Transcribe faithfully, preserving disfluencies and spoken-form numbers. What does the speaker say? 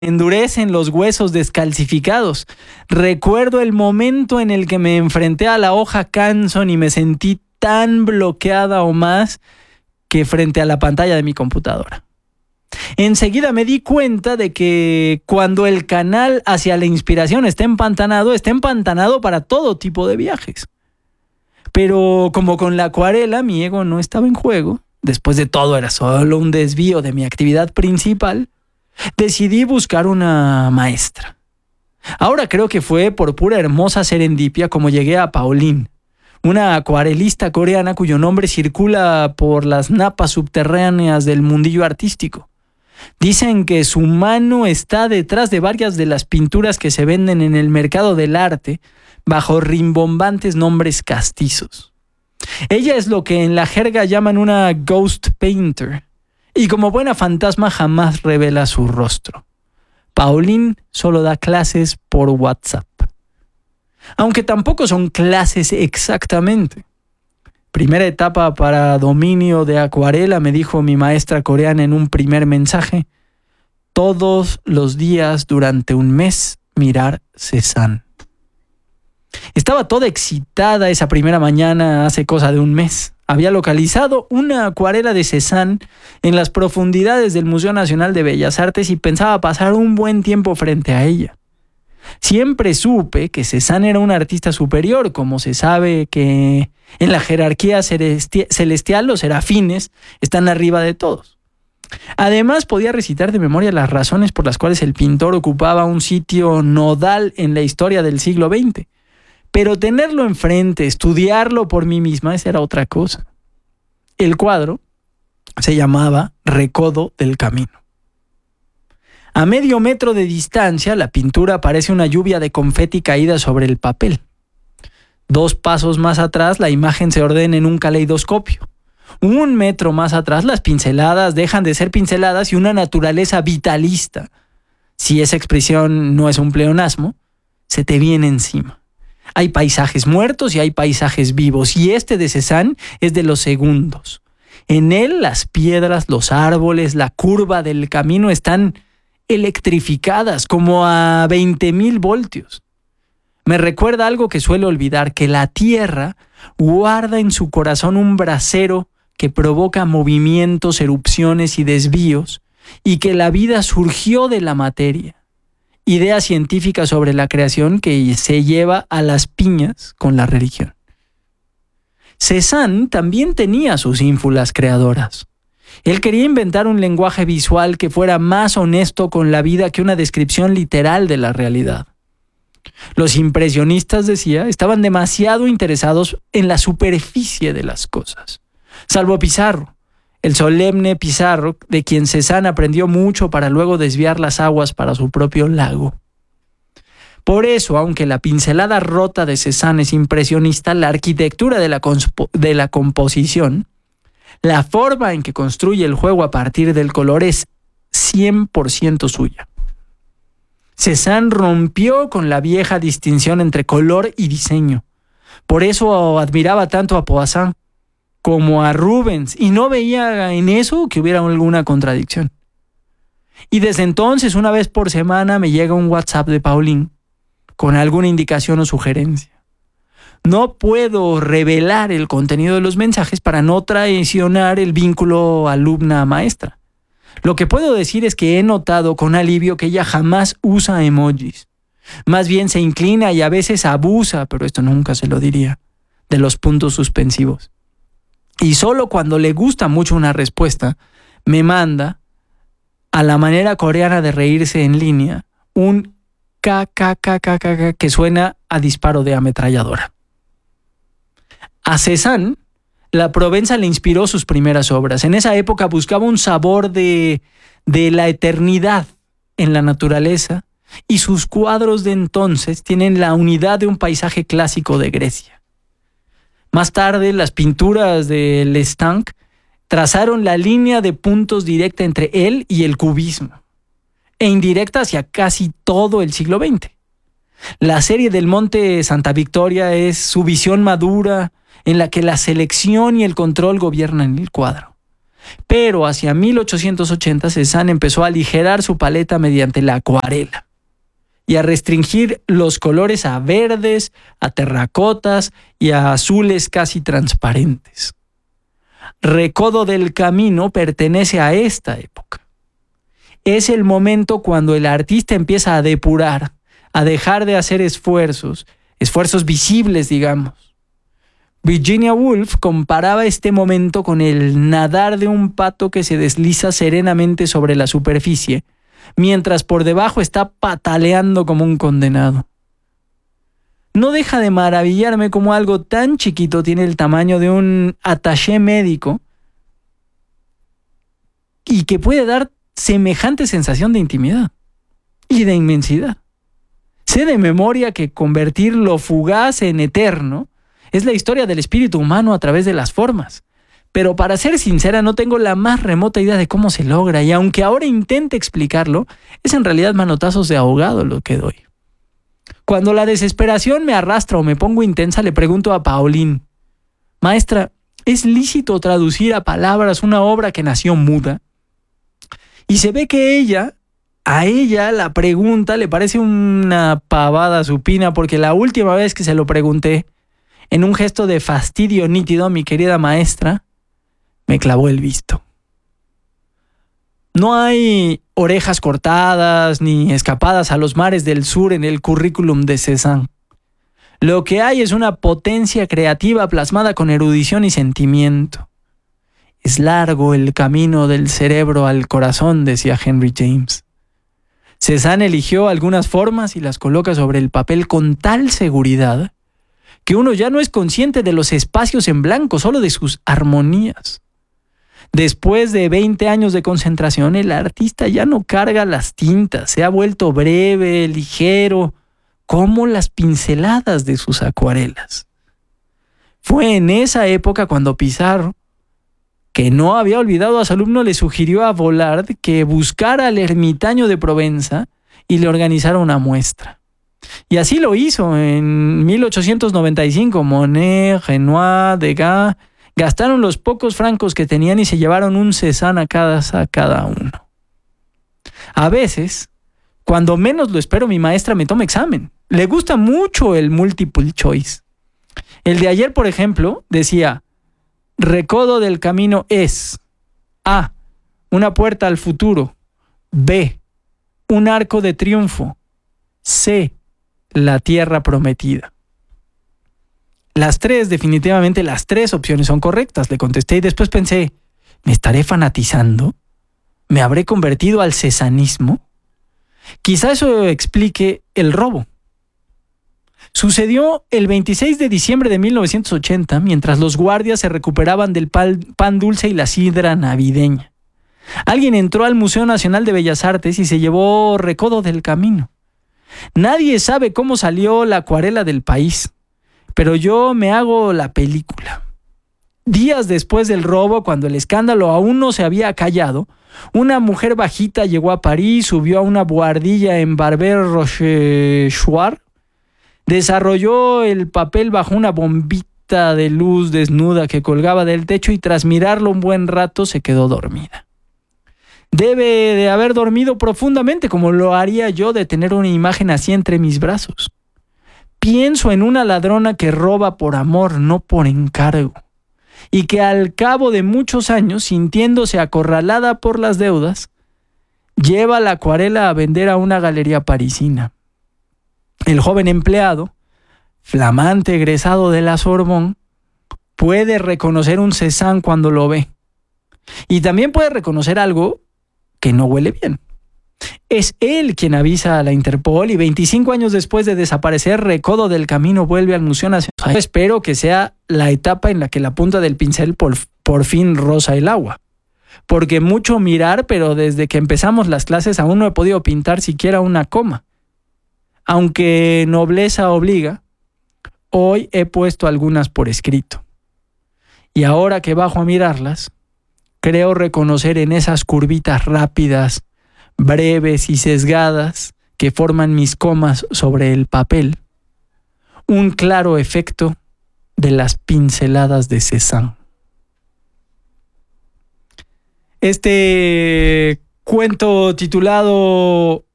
endurecen los huesos descalcificados. Recuerdo el momento en el que me enfrenté a la hoja Canson y me sentí tan bloqueada o más que frente a la pantalla de mi computadora. Enseguida me di cuenta de que cuando el canal hacia la inspiración está empantanado, está empantanado para todo tipo de viajes. Pero como con la acuarela mi ego no estaba en juego, después de todo era solo un desvío de mi actividad principal, decidí buscar una maestra. Ahora creo que fue por pura hermosa serendipia como llegué a Pauline, una acuarelista coreana cuyo nombre circula por las napas subterráneas del mundillo artístico. Dicen que su mano está detrás de varias de las pinturas que se venden en el mercado del arte bajo rimbombantes nombres castizos. Ella es lo que en la jerga llaman una ghost painter, y como buena fantasma jamás revela su rostro. Pauline solo da clases por WhatsApp. Aunque tampoco son clases exactamente. Primera etapa para dominio de acuarela, me dijo mi maestra coreana en un primer mensaje. Todos los días durante un mes mirar Cézanne. Estaba toda excitada esa primera mañana hace cosa de un mes. Había localizado una acuarela de Cézanne en las profundidades del Museo Nacional de Bellas Artes y pensaba pasar un buen tiempo frente a ella. Siempre supe que Cézanne era un artista superior, como se sabe que en la jerarquía celesti- celestial los serafines están arriba de todos. Además, podía recitar de memoria las razones por las cuales el pintor ocupaba un sitio nodal en la historia del siglo veinte. Pero tenerlo enfrente, estudiarlo por mí misma, esa era otra cosa. El cuadro se llamaba Recodo del Camino. A medio metro de distancia, la pintura parece una lluvia de confeti caída sobre el papel. Dos pasos más atrás, la imagen se ordena en un caleidoscopio. Un metro más atrás, las pinceladas dejan de ser pinceladas y una naturaleza vitalista, si esa expresión no es un pleonasmo, se te viene encima. Hay paisajes muertos y hay paisajes vivos, y este de Cézanne es de los segundos. En él, las piedras, los árboles, la curva del camino están electrificadas como a veinte mil voltios. Me recuerda algo que suelo olvidar, que la tierra guarda en su corazón un brasero que provoca movimientos, erupciones y desvíos, y que la vida surgió de la materia. Idea científica sobre la creación que se lleva a las piñas con la religión. Cézanne también tenía sus ínfulas creadoras. Él quería inventar un lenguaje visual que fuera más honesto con la vida que una descripción literal de la realidad. Los impresionistas, decía, estaban demasiado interesados en la superficie de las cosas. Salvo Pizarro, el solemne Pizarro, de quien Cézanne aprendió mucho para luego desviar las aguas para su propio lago. Por eso, aunque la pincelada rota de Cézanne es impresionista, la arquitectura de la, conspo- de la composición, la forma en que construye el juego a partir del color es cien por ciento suya. Cézanne rompió con la vieja distinción entre color y diseño. Por eso admiraba tanto a Poussin como a Rubens y no veía en eso que hubiera alguna contradicción. Y desde entonces, una vez por semana, me llega un WhatsApp de Pauline con alguna indicación o sugerencia. No puedo revelar el contenido de los mensajes para no traicionar el vínculo alumna-maestra. Lo que puedo decir es que he notado con alivio que ella jamás usa emojis. Más bien se inclina y a veces abusa, pero esto nunca se lo diría, de los puntos suspensivos. Y solo cuando le gusta mucho una respuesta, me manda, a la manera coreana de reírse en línea, un kkkkkk que suena a disparo de ametralladora. A Cézanne, la Provenza le inspiró sus primeras obras. En esa época buscaba un sabor de, de la eternidad en la naturaleza, y sus cuadros de entonces tienen la unidad de un paisaje clásico de Grecia. Más tarde, las pinturas de Lestanc trazaron la línea de puntos directa entre él y el cubismo, e indirecta hacia casi todo el siglo veinte. La serie del Monte Santa Victoria es su visión madura en la que la selección y el control gobiernan el cuadro. Pero hacia mil ochocientos ochenta Cézanne empezó a aligerar su paleta mediante la acuarela y a restringir los colores a verdes, a terracotas y a azules casi transparentes. Recodo del Camino pertenece a esta época. Es el momento cuando el artista empieza a depurar, a dejar de hacer esfuerzos, esfuerzos visibles, digamos. Virginia Woolf comparaba este momento con el nadar de un pato que se desliza serenamente sobre la superficie, mientras por debajo está pataleando como un condenado. No deja de maravillarme cómo algo tan chiquito tiene el tamaño de un attaché médico y que puede dar semejante sensación de intimidad y de inmensidad. Sé de memoria que convertir lo fugaz en eterno es la historia del espíritu humano a través de las formas. Pero para ser sincera, no tengo la más remota idea de cómo se logra, y aunque ahora intente explicarlo, es en realidad manotazos de ahogado lo que doy. Cuando la desesperación me arrastra o me pongo intensa, le pregunto a Pauline: maestra, ¿es lícito traducir a palabras una obra que nació muda? Y se ve que ella, a ella la pregunta le parece una pavada supina, porque la última vez que se lo pregunté, en un gesto de fastidio nítido, mi querida maestra me clavó el visto. No hay orejas cortadas ni escapadas a los mares del sur en el currículum de Cézanne. Lo que hay es una potencia creativa plasmada con erudición y sentimiento. Es largo el camino del cerebro al corazón, decía Henry James. Cézanne eligió algunas formas y las coloca sobre el papel con tal seguridad que uno ya no es consciente de los espacios en blanco, solo de sus armonías. Después de veinte años de concentración, el artista ya no carga las tintas, se ha vuelto breve, ligero, como las pinceladas de sus acuarelas. Fue en esa época cuando Pizarro, que no había olvidado a su alumno, le sugirió a Vollard que buscara al ermitaño de Provenza y le organizara una muestra. Y así lo hizo. En mil ochocientos noventa y cinco, Monet, Renoir, Degas gastaron los pocos francos que tenían y se llevaron un Cézanne a casa a cada uno. A veces, cuando menos lo espero, mi maestra me toma examen. Le gusta mucho el multiple choice. El de ayer, por ejemplo, decía: Recodo del Camino es A. Una puerta al futuro. B. Un arco de triunfo. C. La tierra prometida. Las tres, definitivamente las tres opciones son correctas, le contesté, y después pensé: ¿me estaré fanatizando? ¿Me habré convertido al cesanismo? Quizá eso explique el robo. Sucedió el veintiséis de diciembre de mil novecientos ochenta, mientras los guardias se recuperaban del pan dulce y la sidra navideña. Alguien entró al Museo Nacional de Bellas Artes y se llevó Recodo del Camino. Nadie sabe cómo salió la acuarela del país, pero yo me hago la película. Días después del robo, cuando el escándalo aún no se había callado, una mujer bajita llegó a París, subió a una buhardilla en Barber-Rochechouart, desarrolló el papel bajo una bombita de luz desnuda que colgaba del techo y tras mirarlo un buen rato se quedó dormida. Debe de haber dormido profundamente, como lo haría yo de tener una imagen así entre mis brazos. Pienso en una ladrona que roba por amor, no por encargo, y que al cabo de muchos años, sintiéndose acorralada por las deudas, lleva la acuarela a vender a una galería parisina. El joven empleado, flamante egresado de la Sorbonne, puede reconocer un Cézanne cuando lo ve. Y también puede reconocer algo que no huele bien. Es él quien avisa a la Interpol y veinticinco años después de desaparecer, Recodo del Camino vuelve al Museo Nacional. Espero que sea la etapa en la que la punta del pincel por, por fin roza el agua. Porque mucho mirar, pero desde que empezamos las clases aún no he podido pintar siquiera una coma. Aunque nobleza obliga, hoy he puesto algunas por escrito. Y ahora que bajo a mirarlas, creo reconocer en esas curvitas rápidas, breves y sesgadas que forman mis comas sobre el papel, un claro efecto de las pinceladas de Cézanne. Este cuento titulado